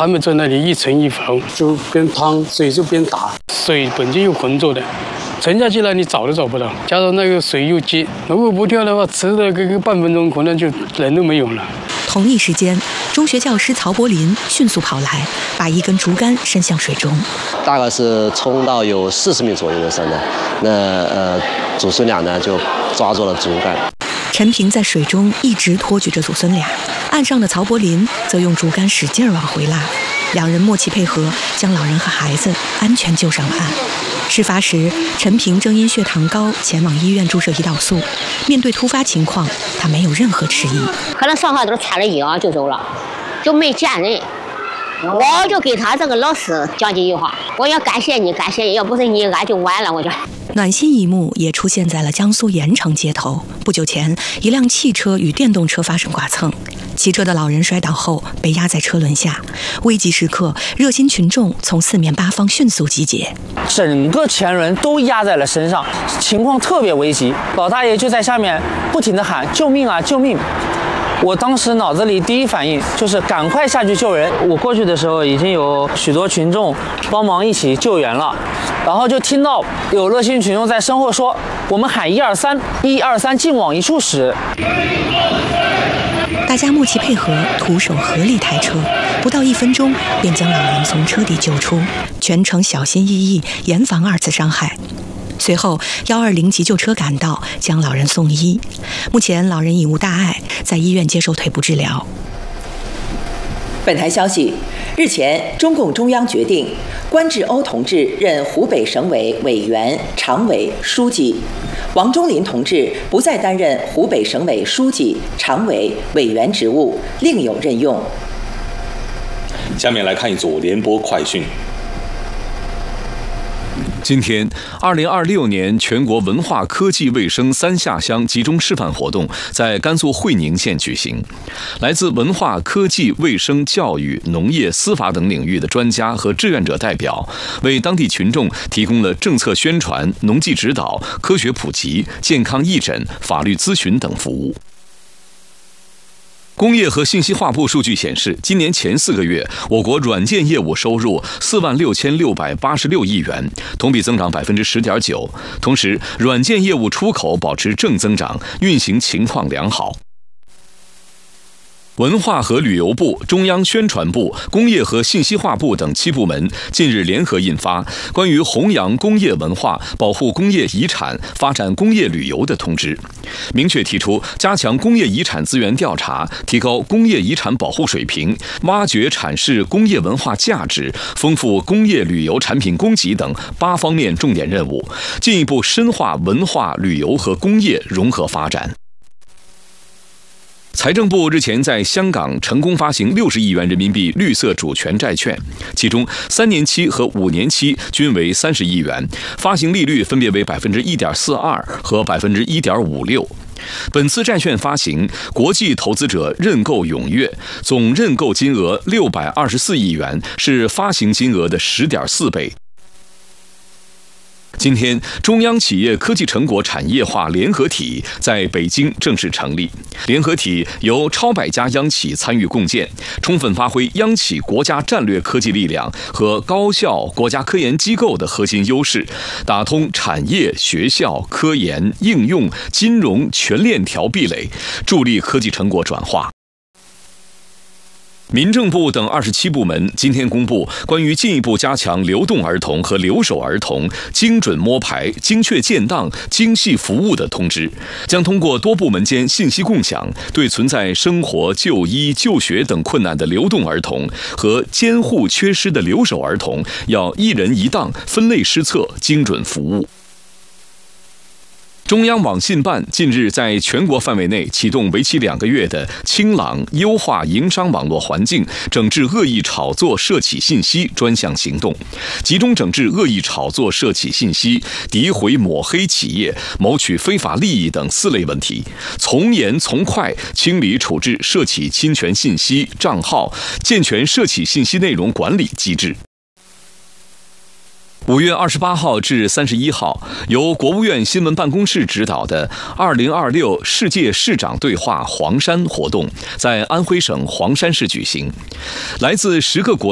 他们在那里一沉一浮，就边趟水就边打，水本身又浑浊的，沉下去了你找都找不到，加上那个水又急，如果不跳的话，迟了个半分钟，可能就人都没有了。 同一时间，中学教师曹柏林迅速跑来，把一根竹竿伸向水中。 大概是冲到有40米左右的深的，那祖孙俩呢就抓住了竹竿。 陈平在水中一直托举着祖孙俩，岸上的曹柏林则用竹竿使劲往回拉，两人默契配合，将老人和孩子安全救上了岸。事发时，陈平正因血糖高前往医院注射胰岛素。面对突发情况，他没有任何迟疑。 可能上海都穿了药就走了，就没见人。我就给他这个老师讲几句话，我要感谢你，感谢你，要不是你，俺就完了。我就暖心一幕也出现在了江苏盐城街头。不久前，一辆汽车与电动车发生剐蹭，骑车的老人摔倒后被压在车轮下。危急时刻，热心群众从四面八方迅速集结， 整个前轮都压在了身上，情况特别危急。老大爷就在下面不停地喊：“救命啊，救命！”我当时脑子里第一反应就是赶快下去救人。我过去的时候，已经有许多群众帮忙一起救援了，然后就听到有热心群众在身后说：“我们喊123，123，劲往一处使。” 大家默契配合，徒手合力抬车，不到1分钟便将老人从车底救出，全程小心翼翼，严防2次伤害。随后120急救车赶到，将老人送医。目前老人已无大碍，在医院接受腿部治疗。 本台消息，日前中共中央决定关志欧同志任湖北省委委员、常委、书记，王忠林同志不再担任湖北省委书记、常委、委员职务，另有任用。 下面来看一组联播快讯。 今天，2026年全国文化科技卫生3下乡集中示范活动在甘肃会宁县举行。来自文化科技卫生教育、农业、司法等领域的专家和志愿者代表，为当地群众提供了政策宣传、农技指导、科学普及、健康义诊、法律咨询等服务。工业和信息化部数据显示，今年前4个月，我国软件业务收入46686亿元，同比增长10.9%。同时，软件业务出口保持正增长，运行情况良好。文化和旅游部、中央宣传部、工业和信息化部等7部门近日联合印发《关于弘扬工业文化、保护工业遗产、发展工业旅游的通知》，明确提出加强工业遗产资源调查，提高工业遗产保护水平，挖掘阐释工业文化价值，丰富工业旅游产品供给等8方面重点任务，进一步深化文化、旅游和工业融合发展。财政部日前在香港成功发行60亿元人民币绿色主权债券，其中3年期和5年期均为30亿元，发行利率分别为1.42%和1.56%。本次债券发行，国际投资者认购踊跃，总认购金额624亿元，是发行金额的10.4倍。今天，中央企业科技成果产业化联合体在北京正式成立。联合体由超100家央企参与共建，充分发挥央企国家战略科技力量和高校国家科研机构的核心优势，打通产业、学校、科研、应用、金融全链条壁垒，助力科技成果转化。民政部等27部门今天公布关于进一步加强流动儿童和留守儿童精准摸排、精确建档、精细服务的通知，将通过多部门间信息共享，对存在生活、就医、就学等困难的流动儿童和监护缺失的留守儿童，要一人一档、分类施策、精准服务。中央网信办近日在全国范围内启动为期2个月的清朗优化营商网络环境、整治恶意炒作涉企信息专项行动，集中整治恶意炒作涉企信息、诋毁抹黑企业、谋取非法利益等4类问题，从严从快清理处置涉企侵权信息账号，健全涉企信息内容管理机制。5月28号至31号，由国务院新闻办公室指导的2026世界市长对话黄山活动在安徽省黄山市举行，来自10个国